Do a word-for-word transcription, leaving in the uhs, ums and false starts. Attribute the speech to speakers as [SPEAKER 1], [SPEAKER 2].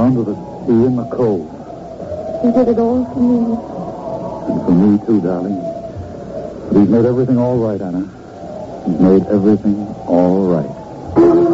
[SPEAKER 1] down to the sea and the cove.
[SPEAKER 2] He did it all for me.
[SPEAKER 1] And for me, too, darling. But he's made everything all right, Anna. He's made everything all right.